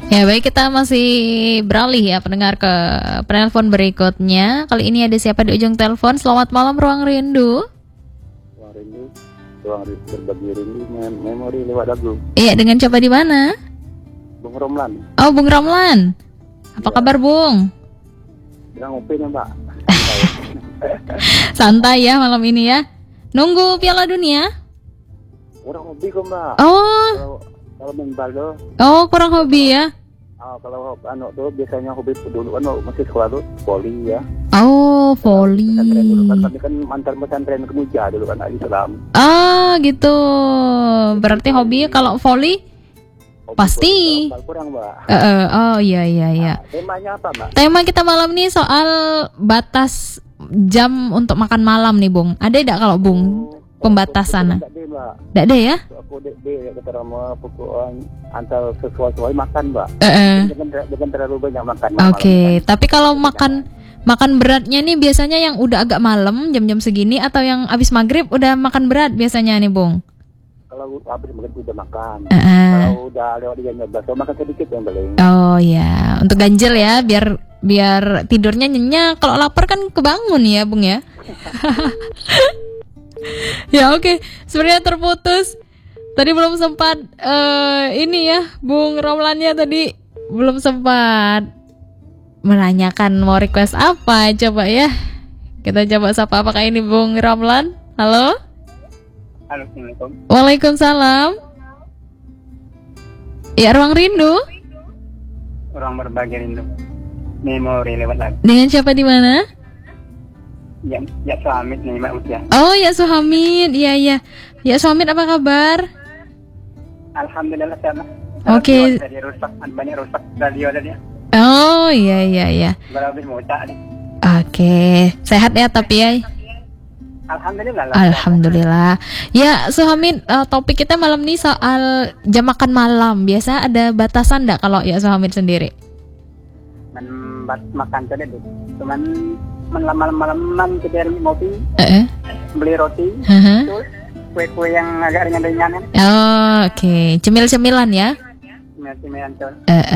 Ya baik, kita masih beralih ya pendengar ke penelpon berikutnya. Kali ini ada siapa di ujung telepon? Selamat malam Ruang Rindu. Ruang rindu berbagi rindu memori lewat lagu. Iya, dengan siapa di mana? Bung Romlan. Oh, Bung Romlan. Apa kabar Bung? Bilang ngopi nih Mbak. Santai ya malam ini ya. Nunggu Piala Dunia? Kurang hobi kok Mbak. Oh. Kalau main baldo. Oh, kurang hobi ya? Kalau tuh biasanya hobi dulu masih sekolah tuh voli ya. Oh, voli. Kami kan mantan pesantren Kemuja dulu kan Islam. Ah, gitu. Berarti hobinya kalau voli pasti. Kurang Mbak. Oh iya. Temanya apa Mbak? Tema kita malam ini soal batas jam untuk makan malam nih Bung. Ada tidak kalau Bung pembatasan? Tidak ada ya? Aku kata sama pokok antar sesuai makan Mbak. Jangan terlalu banyak makan. Oke. Tapi kalau makan beratnya nih biasanya yang udah agak malam jam-jam segini atau yang abis maghrib udah makan berat biasanya nih Bung? Kalau habis maghrib udah makan. Kalau udah lewat jam 12 makan sedikit yang paling. Oh ya, untuk ganjel ya biar tidurnya nyenyak. Kalau lapar kan kebangun ya Bung ya. Ya oke. Sebenarnya terputus. Tadi belum sempat ini ya Bung Romlannya tadi belum sempat menanyakan mau request apa. Coba ya kita coba sapa, apakah ini Bung Romlan? Halo? Assalamualaikum. Waalaikumsalam. Ya, Ruang Rindu. Ruang berbagi rindu. Memori lewat lagu. Dengan siapa di mana? Ya Suhamid nih Mbak Usia. Oh ya Suhamid, iya. Ya Suhamid, apa kabar? Alhamdulillah sama. Oke. Banyak rusak radio tadi. Oh iya. Berhabis mutak nih. Oke, sehat ya tapi ya. Alhamdulillah. Ya Suhamid, topik kita malam ini soal jam makan malam. Biasa ada batasan enggak kalau ya Suhamid sendiri? Makan tadi tuh. Cuman malam-malaman kita ngopi. Beli roti. Kue-kue yang agak ringan-ringan kan. Oke. Cemil-cemilan ya. Cemil-cemilan tuh.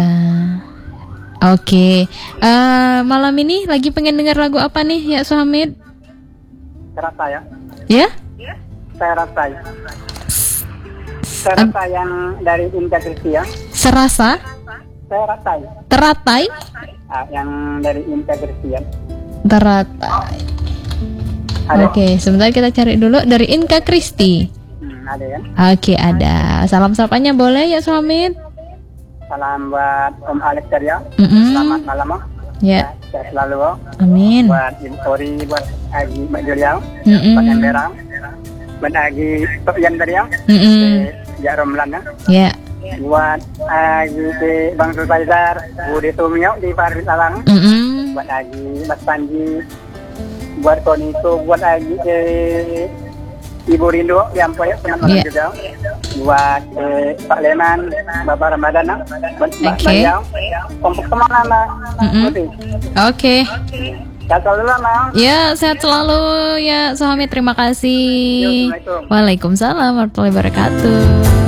Oke. Malam ini lagi pengen dengar lagu apa nih ya Suhamid? Serasa ya. Ya? Saya rasa yang dari Inka Kristia. Serasa? Saya ratai. Teratai? Yang dari Inka Kristia. Teratai. Oke, sebentar kita cari dulu dari Inka Kristi. Ada ya? Oke, ada. Salam sapanya boleh ya Suhamid? Salam buat Om Alex Karya. Selamat malam. Ya. Sehat selalu. Amin. Buat Ibu Ori, buat Agi Mbak Juliang, buat Emberang, buat Agi Sofian Karya, Ya Romlan ya. Buat Agi Bang Sulfaizar, Budi Tumio di Paris Alang, buat Agi Mas Panji, buat Konito, buat Agi Ibu Rindu yang poyak penonton juga, buat Pak Leman, Bapak Ramadan, buat Mbak Mariam, untuk kemana Mbak? Oke. Sehat selalu lama. Ya, sehat selalu ya Suhamid, terima kasih. Waalaikumsalam warahmatullahi wabarakatuh.